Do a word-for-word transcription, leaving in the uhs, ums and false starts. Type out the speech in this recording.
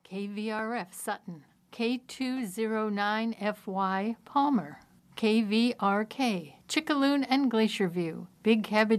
K V R F Sutton, K two oh nine F Y Palmer, K V R K Chickaloon and Glacier View, Big Cabbage